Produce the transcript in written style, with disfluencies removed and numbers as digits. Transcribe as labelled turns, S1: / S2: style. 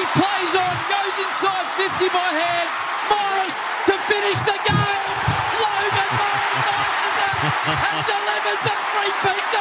S1: plays on, goes inside 50 by hand. Morris to finish the game. Logan Morris ices it and delivers the three-peat.